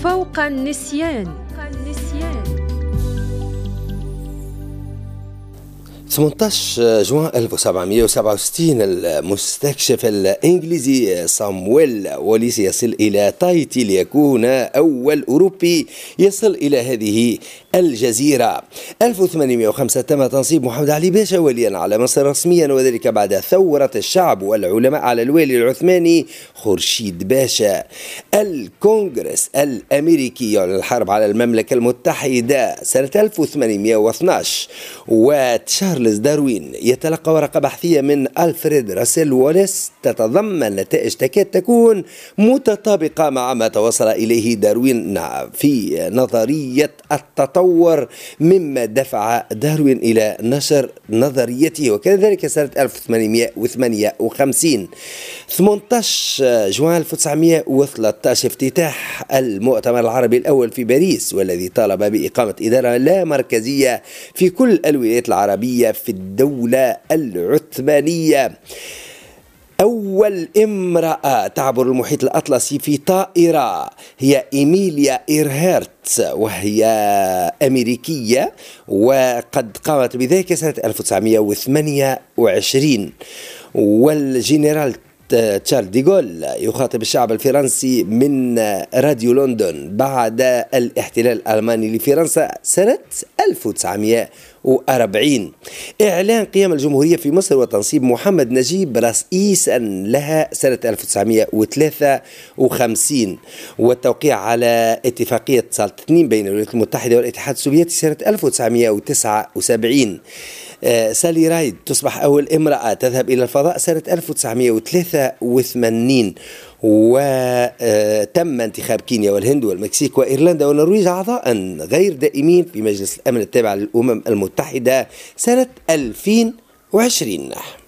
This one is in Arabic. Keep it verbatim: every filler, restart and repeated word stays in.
فوق النسيان. ثمانية عشر جوان ألف وسبعمائة وسبعة وستين المستكشف الإنجليزي صامويل ووليس يصل إلى تايتي ليكون أول أوروبي يصل إلى هذه الجزيرة. ألف وثمانمائة وخمسة تم تنصيب محمد علي باشا وليا على مصر رسميا، وذلك بعد ثورة الشعب والعلماء على الوالي العثماني خورشيد باشا. الكونغرس الأمريكي يعلن الحرب على المملكة المتحدة سنة ألف وثمانمائة واثني عشر. وتشارلز داروين يتلقى ورقة بحثية من ألفريد راسيل ووليس تتضمن نتائج تكاد تكون متطابقة مع ما توصل إليه داروين في نظرية التطور، مما دفع داروين إلى نشر نظريته، وكذلك سنة ألف وثمانمائة وثمانية وخمسين. ثمانية عشر جوان ألف وتسعمائة وثلاثة عشر افتتاح المؤتمر العربي الأول في باريس، والذي طالب بإقامة إدارة لا مركزية في كل الولايات العربية في الدولة العثمانية. أول امرأة تعبر المحيط الأطلسي في طائرة هي إيميليا إيرهارت، وهي أمريكية، وقد قامت بذلك سنة ألف وتسعمائة وثمانية وعشرين. والجنرال تشارل ديغول يخاطب الشعب الفرنسي من راديو لندن بعد الاحتلال الألماني لفرنسا سنة ألف وتسعمائة وأربعين. إعلان قيام الجمهورية في مصر وتنصيب محمد نجيب رئيسا لها سنة ألف وتسعمائة وثلاثة وخمسين. والتوقيع على اتفاقية سالت اثنين بين الولايات المتحدة والاتحاد السوفيتي سنة ألف وتسعمائة وتسعة وسبعين. آه سالي رايد تصبح أول امرأة تذهب إلى الفضاء سنة ألف وتسعمائة وثلاثة وثمانين. وتم انتخاب كينيا والهند والمكسيك وإيرلندا والنرويج أعضاء غير دائمين في مجلس الأمن التابع للأمم المتحدة سنة ألفين وعشرين.